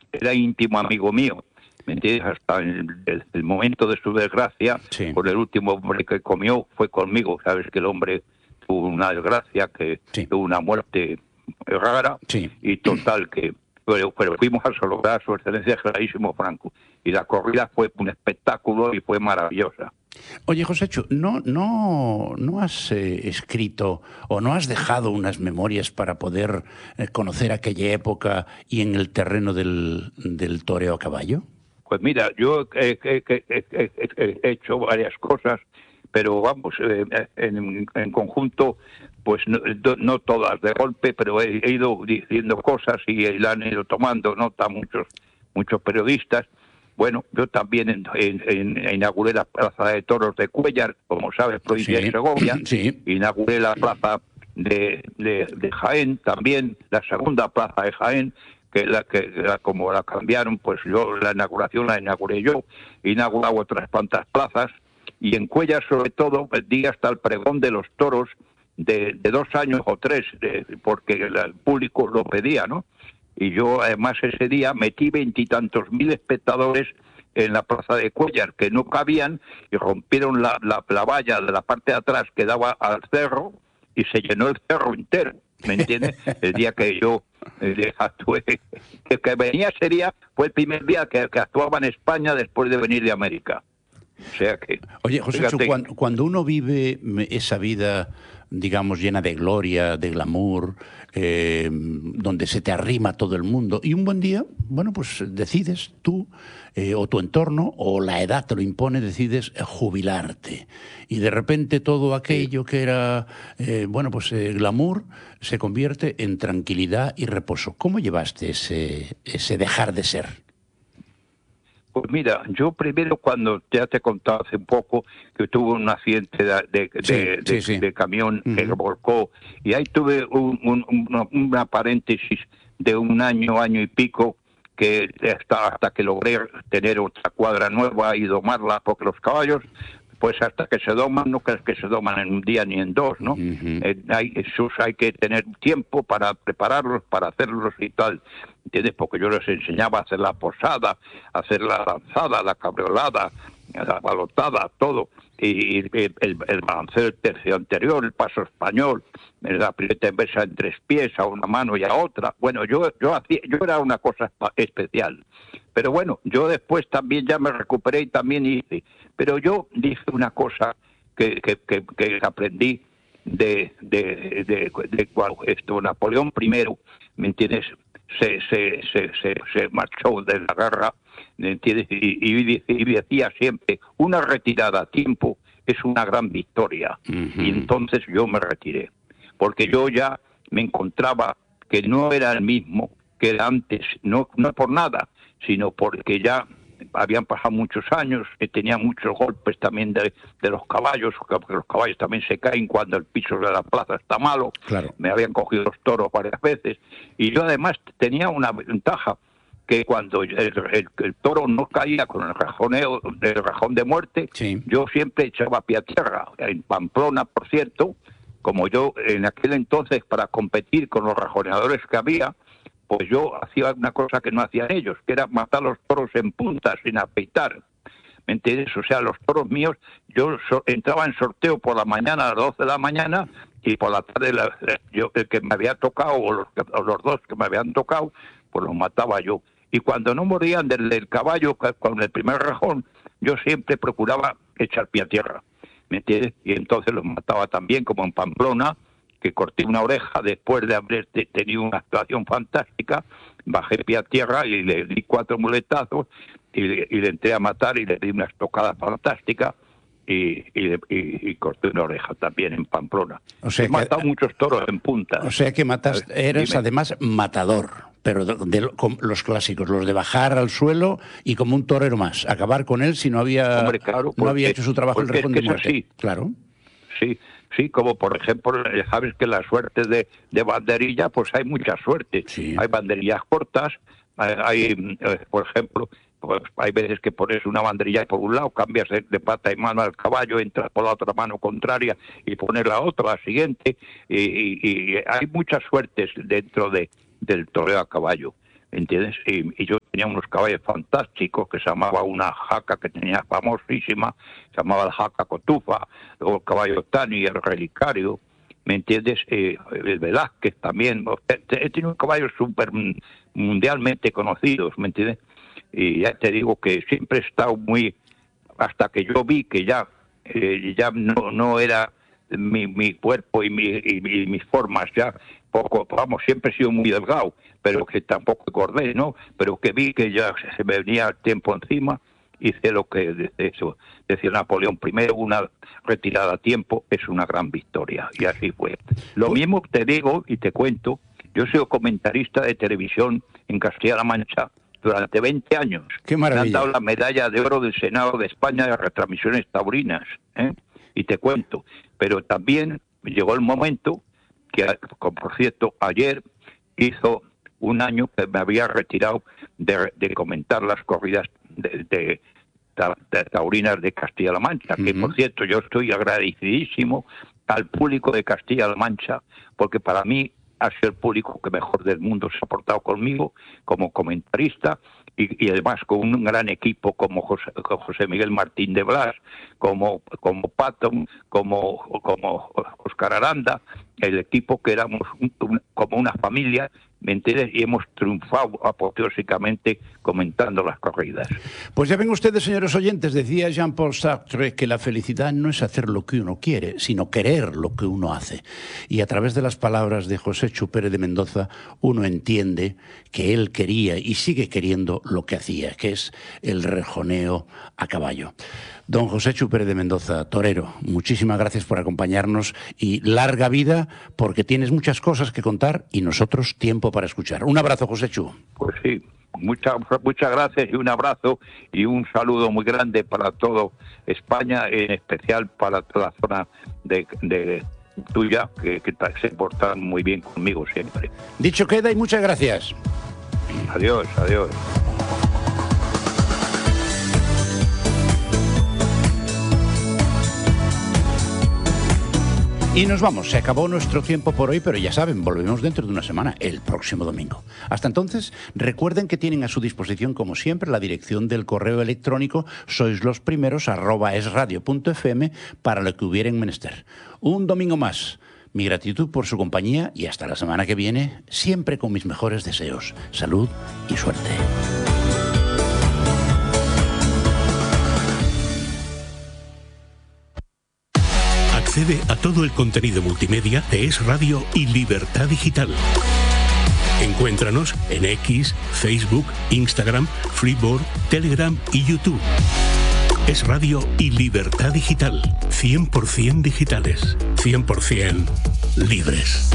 era íntimo amigo mío, ¿me entiendes? Hasta el momento de su desgracia, Sí. por el último hombre que comió fue conmigo. Sabes que el hombre tuvo una desgracia, que Sí. tuvo una muerte rara, Sí. y total que... Pero fuimos a saludar a su excelencia Generalísimo Franco, y la corrida fue un espectáculo y fue maravillosa. Oye, Josécho, ¿no has escrito o no has dejado unas memorias para poder conocer aquella época y en el terreno del toreo a caballo? Pues mira, yo he hecho varias cosas, pero vamos, en conjunto, pues no todas de golpe, pero he ido diciendo cosas y la han ido tomando nota muchos periodistas. Bueno, yo también inauguré la Plaza de Toros de Cuéllar, como sabes, provincia Sí. de Segovia. Sí. Inauguré la Plaza de Jaén, también la segunda plaza de Jaén, como la cambiaron, pues yo la inauguré yo. He inaugurado otras cuantas plazas, y en Cuéllar sobre todo di hasta el pregón de los toros de 2 años o 3, porque el público lo pedía, ¿no? Y yo además ese día metí 20 y tantos mil espectadores en la plaza de Cuéllar, que no cabían, y rompieron la valla de la parte de atrás que daba al cerro, y se llenó el cerro entero, ¿me entiendes? El día que yo actué, que venía fue el primer día que actuaba en España después de venir de América. O sea que... Oye, José, cuando uno vive esa vida, digamos, llena de gloria, de glamour, donde se te arrima todo el mundo, y un buen día, bueno, pues decides tú, o tu entorno, o la edad te lo impone, decides jubilarte. Y de repente todo aquello que era, bueno, pues glamour, se convierte en tranquilidad y reposo. ¿Cómo llevaste ese dejar de ser? Pues mira, yo primero, cuando ya te he contado hace un poco que tuve un accidente de camión que volcó, y ahí tuve una paréntesis de un año y pico, que hasta que logré tener otra cuadra nueva y domarla, porque los caballos, pues hasta que se doman, no crees que se doman en un día ni en 2, ¿no? Hay que tener tiempo para prepararlos, para hacerlos y tal, ¿entiendes? Porque yo les enseñaba a hacer la posada, a hacer la lanzada, la cabriolada, la balotada, todo, y el balanceo del tercio anterior, el paso español, la pileta inversa en 3 pies, a una mano y a otra. Bueno, yo era una cosa especial. Pero bueno, yo después también ya me recuperé y también hice. Pero yo dije una cosa que aprendí de Napoleón I, ¿me entiendes? Se marchó de la guerra, ¿me entiendes? Y decía siempre, una retirada a tiempo es una gran victoria. Y entonces yo me retiré, porque yo ya me encontraba que no era el mismo que era antes, no por nada, sino porque ya habían pasado muchos años, tenía muchos golpes también de los caballos, porque los caballos también se caen cuando el piso de la plaza está malo. Claro. Me habían cogido los toros varias veces, y yo además tenía una ventaja, que cuando el toro no caía con el rajón de muerte, sí, yo siempre echaba pie a tierra. En Pamplona, por cierto, como yo en aquel entonces, para competir con los rajoneadores que había, pues yo hacía una cosa que no hacían ellos, que era matar los toros en punta, sin afeitar. ¿Me entiendes? O sea, los toros míos, yo entraba en sorteo por la mañana, a las 12 de la mañana, y por la tarde el que me había tocado, o los dos que me habían tocado, pues los mataba yo. Y cuando no morían del caballo con el primer rajón, yo siempre procuraba echar pie a tierra, ¿me entiendes? Y entonces los mataba también, como en Pamplona, que corté una oreja después de haber tenido una actuación fantástica, bajé pie a tierra y le di 4 muletazos y le entré a matar y le di una estocada fantástica y corté una oreja también en Pamplona. O sea, he matado muchos toros en punta. O sea que eres además matador, pero con los clásicos, los de bajar al suelo y como un torero más, acabar con él si no había, Hombre, claro, no había hecho su trabajo el rajón de muerte. Así. Claro. Sí, como por ejemplo, sabes que la suerte de banderilla, pues hay mucha suerte. Sí. Hay banderillas cortas, por ejemplo, pues hay veces que pones una banderilla por un lado, cambias de pata y mano al caballo, entras por la otra mano contraria y pones la otra, la siguiente, y hay muchas suertes dentro del toreo a caballo, ¿entiendes? Y yo tenía tenía unos caballos fantásticos, que se llamaba una jaca que tenía famosísima, se llamaba la jaca Cotufa, luego el caballo Tani, el relicario, ¿me entiendes? El Velázquez también. He tenido caballos súper mundialmente conocidos, ¿me entiendes? Y ya te digo que siempre he estado muy... Hasta que yo vi que ya no era mi cuerpo y mis formas, ya poco, vamos, siempre he sido muy delgado, pero que tampoco engordé, ¿no? Pero que vi que ya se me venía el tiempo encima, hice lo que decía Napoleón I, una retirada a tiempo es una gran victoria, y así fue. Lo mismo te digo y te cuento, yo soy comentarista de televisión en Castilla-La Mancha durante 20 años. ¡Qué maravilla! Me han dado la medalla de oro del Senado de España de retransmisiones taurinas, ¿eh? Y te cuento, pero también llegó el momento que, por cierto, ayer hizo un año que me había retirado de comentar las corridas de taurinas de Castilla-La Mancha, que por cierto yo estoy agradecidísimo al público de Castilla-La Mancha, porque para mí ha sido el público que mejor del mundo se ha portado conmigo como comentarista, y además con un gran equipo como José Miguel Martín de Blas, como Patton, como Óscar Aranda, el equipo que éramos como una familia, ¿me entiendes? Y hemos triunfado apoteósicamente comentando las corridas. Pues ya ven ustedes, señores oyentes, decía Jean-Paul Sartre que la felicidad no es hacer lo que uno quiere, sino querer lo que uno hace. Y a través de las palabras de José Chu Pérez de Mendoza, uno entiende que él quería y sigue queriendo lo que hacía, que es el rejoneo a caballo. Don José Chu Pérez de Mendoza, torero, muchísimas gracias por acompañarnos y larga vida, porque tienes muchas cosas que contar y nosotros tiempo para escuchar. Un abrazo, José Chu. Pues sí, muchas gracias y un abrazo y un saludo muy grande para todo España, en especial para toda la zona de tuya, que se portan muy bien conmigo siempre. Dicho queda y muchas gracias. Adiós, adiós. Y nos vamos, se acabó nuestro tiempo por hoy, pero ya saben, volvemos dentro de una semana, el próximo domingo. Hasta entonces, recuerden que tienen a su disposición, como siempre, la dirección del correo electrónico soislosprimeros@esradio.fm para lo que hubieran menester. Un domingo más. Mi gratitud por su compañía y hasta la semana que viene, siempre con mis mejores deseos, salud y suerte. Accede a todo el contenido multimedia de Es Radio y Libertad Digital. Encuéntranos en X, Facebook, Instagram, Freeboard, Telegram y YouTube. Es Radio y Libertad Digital. 100% digitales. 100% libres.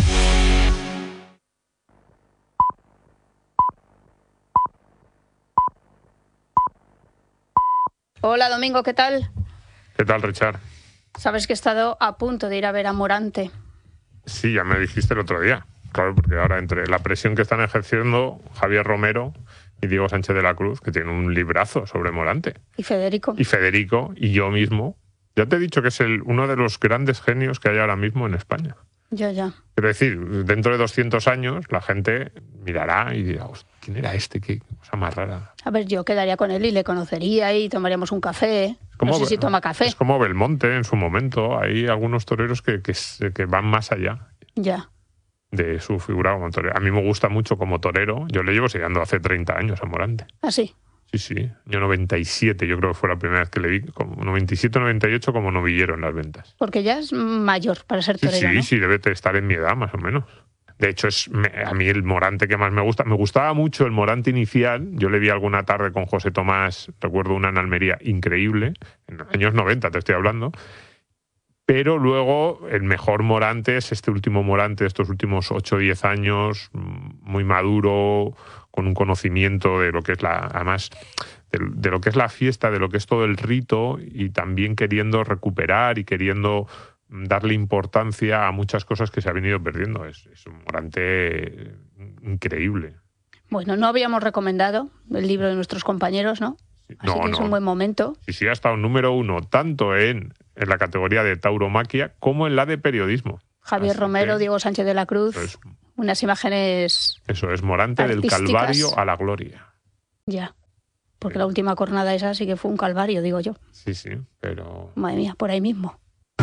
Hola, Domingo, ¿qué tal? ¿Qué tal, Richard? Sabes que he estado a punto de ir a ver a Morante. Sí, ya me dijiste el otro día. Claro, porque ahora entre la presión que están ejerciendo Javier Romero y Diego Sánchez de la Cruz, que tiene un librazo sobre Morante. Y Federico. Y yo mismo. Ya te he dicho que es uno de los grandes genios que hay ahora mismo en España. Ya. Quiero decir, dentro de 200 años la gente mirará y dirá, ¿quién era este? Qué cosa más rara. A ver, yo quedaría con él y le conocería y tomaríamos un café. No sé si toma café. Es como Belmonte en su momento. Hay algunos toreros que van más allá. Ya. De su figura como torero. A mí me gusta mucho como torero. Yo le llevo siguiendo hace 30 años a Morante. ¿Ah, sí? Sí. Yo 97, yo creo que fue la primera vez que le vi. Como 97, 98 como novillero en las ventas. Porque ya es mayor para ser torero, ¿no? Sí, debe estar en mi edad más o menos. De hecho, a mí el Morante que más me gusta. Me gustaba mucho el Morante inicial. Yo le vi alguna tarde con José Tomás, recuerdo una en Almería increíble, en los años 90 te estoy hablando. Pero luego el mejor Morante es este último Morante de estos últimos 8 o 10 años, muy maduro, con un conocimiento de lo que es además de lo que es la fiesta, de lo que es todo el rito, y también queriendo recuperar y queriendo darle importancia a muchas cosas que se ha venido perdiendo. Es un Morante increíble. Bueno, no habíamos recomendado el libro de nuestros compañeros, ¿no? Así que es un buen momento. Sí, ha estado número 1 tanto en la categoría de tauromaquia como en la de periodismo. Javier Romero, Diego Sánchez de la Cruz, unas imágenes Eso es Morante artísticas. Del Calvario a la gloria. Ya. Porque la última cornada esa sí que fue un calvario, digo yo. Sí, pero... Madre mía, por ahí mismo.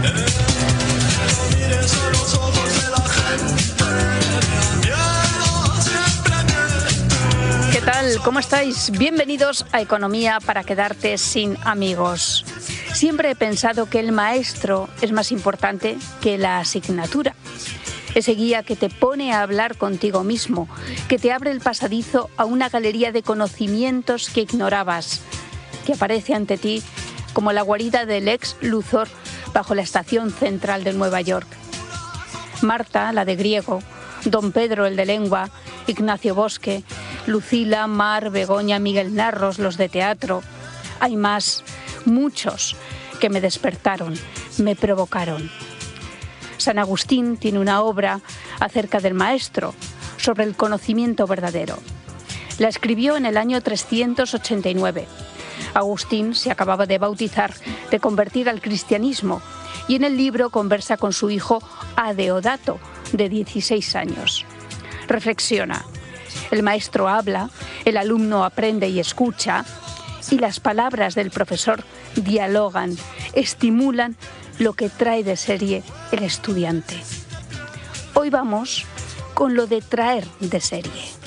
¿Qué tal? ¿Cómo estáis? Bienvenidos a Economía para quedarte sin amigos. Siempre he pensado que el maestro es más importante que la asignatura. Ese guía que te pone a hablar contigo mismo, que te abre el pasadizo a una galería de conocimientos que ignorabas, que aparece ante ti como la guarida del ex Luthor bajo la estación central de Nueva York. Marta, la de griego, Don Pedro, el de lengua, Ignacio Bosque, Lucila, Mar, Begoña, Miguel Narros, los de teatro. Hay más, muchos, que me despertaron, me provocaron. San Agustín tiene una obra acerca del maestro, sobre el conocimiento verdadero. La escribió en el año 389. Agustín se acababa de bautizar, de convertir al cristianismo, y en el libro conversa con su hijo Adeodato, de 16 años. Reflexiona. El maestro habla, el alumno aprende y escucha, y las palabras del profesor dialogan, estimulan lo que trae de serie el estudiante. Hoy vamos con lo de traer de serie.